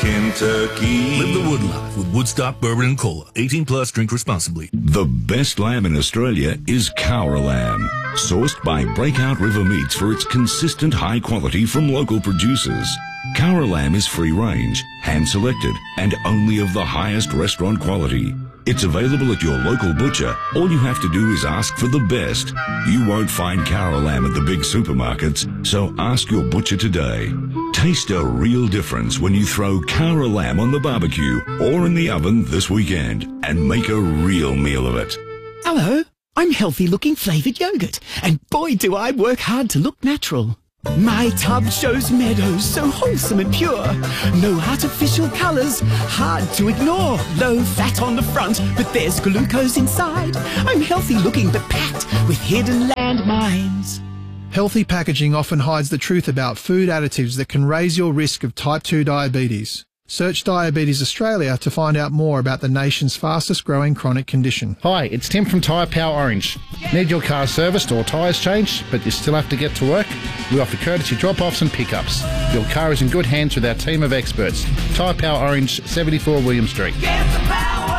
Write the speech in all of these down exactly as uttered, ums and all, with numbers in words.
Kentucky. Live the wood life with Woodstock Bourbon and Cola. eighteen plus, drink responsibly. The best lamb in Australia is Cowra lamb, sourced by Breakout River Meats for its consistent high quality from local producers. Cowra lamb is free range, hand selected, and only of the highest restaurant quality. It's available at your local butcher. All you have to do is ask for the best. You won't find Cowra lamb at the big supermarkets, so ask your butcher today. Taste a real difference when you throw Cowra lamb on the barbecue or in the oven this weekend and make a real meal of it. Hello, I'm healthy looking flavoured yogurt, and boy do I work hard to look natural. My tub shows meadows so wholesome and pure. No artificial colours, hard to ignore. Low fat on the front, but there's glucose inside. I'm healthy looking but packed with hidden landmines. Healthy packaging often hides the truth about food additives that can raise your risk of type two diabetes. Search Diabetes Australia to find out more about the nation's fastest growing chronic condition. Hi, it's Tim from Tyre Power Orange. Need your car serviced or tyres changed, but you still have to get to work? We offer courtesy drop-offs and pickups. Your car is in good hands with our team of experts. Tyre Power Orange, seventy-four William Street. Get the power!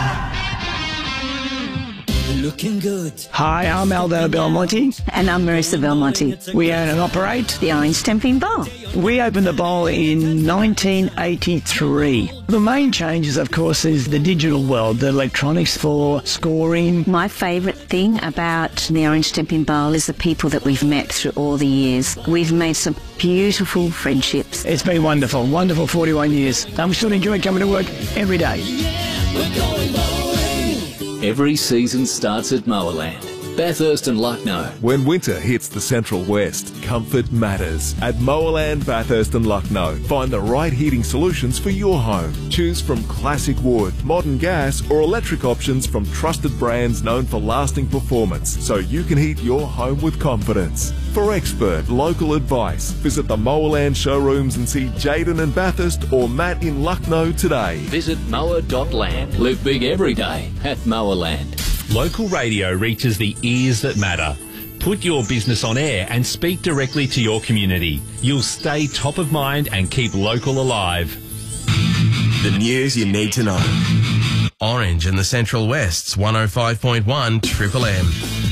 Looking good. Hi, I'm Aldo Belmonte. And I'm Marissa Belmonte. We own and operate the Orange Stamping Bowl. We opened the bowl in nineteen eighty-three. The main changes, of course, is the digital world, the electronics for scoring. My favourite thing about the Orange Stamping Bowl is the people that we've met through all the years. We've made some beautiful friendships. It's been wonderful, wonderful forty-one years. And we still enjoy coming to work every day. Yeah, we're going bowling. Every season starts at Mowerland. Bathurst and Lucknow. When winter hits the Central West, comfort matters. At Mowerland, Bathurst and Lucknow, find the right heating solutions for your home. Choose from classic wood, modern gas or electric options from trusted brands known for lasting performance, so you can heat your home with confidence. For expert local advice, visit the Mowerland showrooms and see Jaden in Bathurst or Matt in Lucknow today. Visit mower dot land. Live big every day at Mowerland. Local radio reaches the ears that matter. Put your business on air and speak directly to your community. You'll stay top of mind and keep local alive. The news you need to know. Orange in the Central West's one oh five point one Triple M.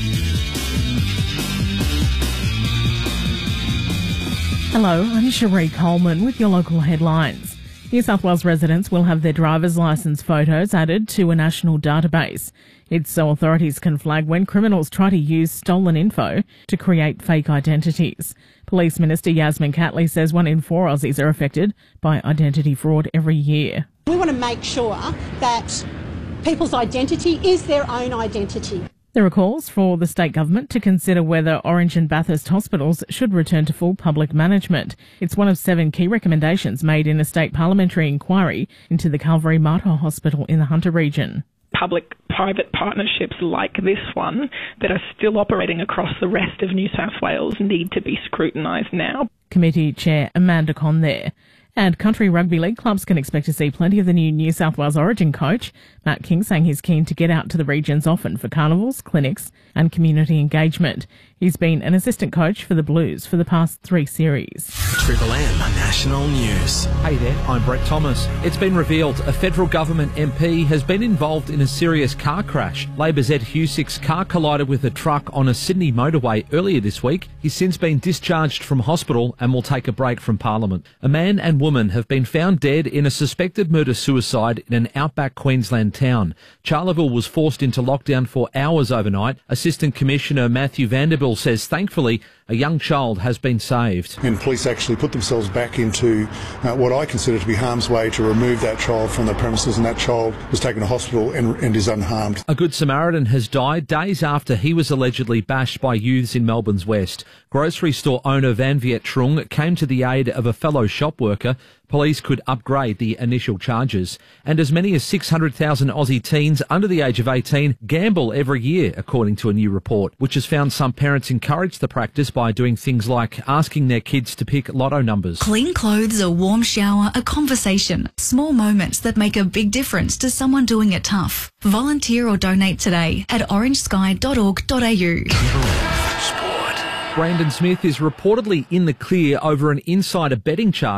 Hello, I'm Cherie Coleman with your local headlines. New South Wales residents will have their driver's licence photos added to a national database. It's so authorities can flag when criminals try to use stolen info to create fake identities. Police Minister Yasmin Catley says one in four Aussies are affected by identity fraud every year. We want to make sure that people's identity is their own identity. There are calls for the state government to consider whether Orange and Bathurst hospitals should return to full public management. It's one of seven key recommendations made in a state parliamentary inquiry into the Calvary Mater Hospital in the Hunter region. Public-private partnerships like this one that are still operating across the rest of New South Wales need to be scrutinised now. Committee Chair Amanda Conn there. And country rugby league clubs can expect to see plenty of the new New South Wales Origin coach. Matt King saying he's keen to get out to the regions often for carnivals, clinics and community engagement. He's been an assistant coach for the Blues for the past three series. Triple M National News. Hey there, I'm Brett Thomas. It's been revealed a federal government M P has been involved in a serious car crash. Labor's Ed Husick's car collided with a truck on a Sydney motorway earlier this week. He's since been discharged from hospital and will take a break from Parliament. A man and woman have been found dead in a suspected murder-suicide in an outback Queensland town. Charleville was forced into lockdown for hours overnight. Assistant Commissioner Matthew Vanderbilt says thankfully a young child has been saved. And police actually put themselves back into uh, what I consider to be harm's way to remove that child from the premises, and that child was taken to hospital and, and is unharmed. A Good Samaritan has died days after he was allegedly bashed by youths in Melbourne's West. Grocery store owner Van Viet Trung came to the aid of a fellow shop worker. Police could upgrade the initial charges. And as many as six hundred thousand Aussie teens under the age of eighteen gamble every year, according to a new report, which has found some parents encourage the practice by doing things like asking their kids to pick lotto numbers. Clean clothes, a warm shower, a conversation. Small moments that make a big difference to someone doing it tough. Volunteer or donate today at orange sky dot org dot a u. Brandon Smith is reportedly in the clear over an insider betting charge.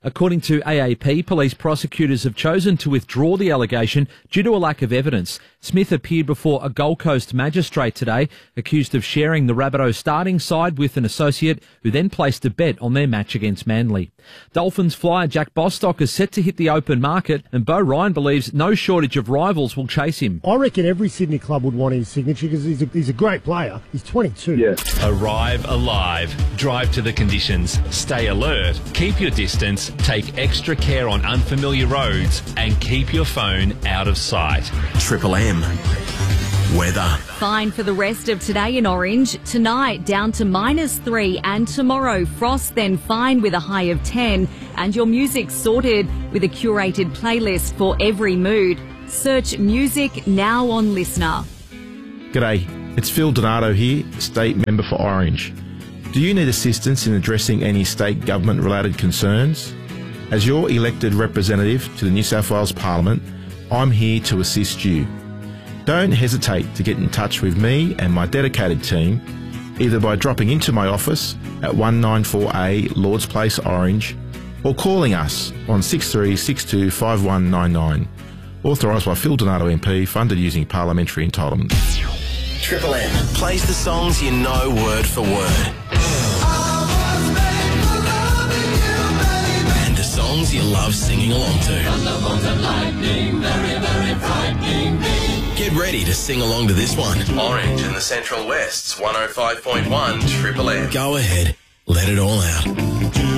According to A A P, police prosecutors have chosen to withdraw the allegation due to a lack of evidence. Smith appeared before a Gold Coast magistrate today, accused of sharing the Rabbitohs starting side with an associate who then placed a bet on their match against Manly. Dolphins flyer Jack Bostock is set to hit the open market, and Bo Ryan believes no shortage of rivals will chase him. I reckon every Sydney club would want his signature because he's a, he's a great player. He's twenty-two. Yeah. Arrive alive. Drive to the conditions. Stay alert. Keep your distance. Take extra care on unfamiliar roads and keep your phone out of sight. Triple M. Weather. Fine for the rest of today in Orange. Tonight down to minus three, and tomorrow frost, then fine with a high of ten. And your music sorted with a curated playlist for every mood. Search music now on Listener. G'day, it's Phil Donato here, State Member for Orange. Do you need assistance in addressing any state government related concerns? As your elected representative to the New South Wales Parliament, I'm here to assist you. Don't hesitate to get in touch with me and my dedicated team, either by dropping into my office at one ninety-four A Lords Place, Orange, or calling us on six three six two five one nine nine. Authorised by Phil Donato M P, funded using parliamentary entitlement. Triple M plays the songs you know word for word. And the songs you love singing along to. Get ready to sing along to this one. Orange in the Central West's one oh five point one Triple M. Go ahead, let it all out.